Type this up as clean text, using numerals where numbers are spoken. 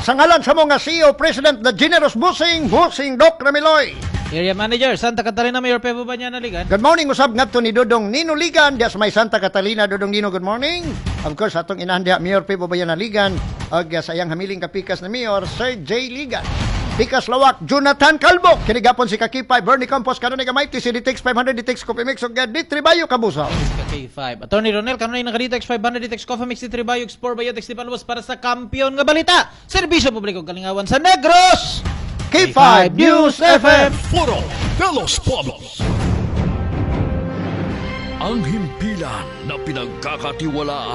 Sa ngalan sa mga CEO, President The Generous Busing Doc Ramiloy. Area Manager, Santa Catalina, Mayor Pepo Banyana Ligan. Good morning, usab ngadto ni Dodong Nino Ligan, dias may Santa Catalina. Dodong Nino, good morning. Of course, atong inandiha Mayor Pepo Banyana Ligan, og sa iyang hamiling kapikas na Mayor, Sir J. Ligan. Pikas Lawak, Jonathan Calvo. Kinigapon si Kakipay, Bernie Campos, kanunay gamay, si Ditex 500, Ditex Coffee Mix, og Ditribayo Kabusaw. K5. Attorney Ronel, kanunay nakaditex 500, Ditex Coffee Mix, Ditribayo, Export Biotex, di palabas para sa kampiyon nga balita. Serbisyo Publiko Kalingawan sa Negros. K5 News FM. Foro de los Pueblos. Ang himpilan na pinagkakatiwalaan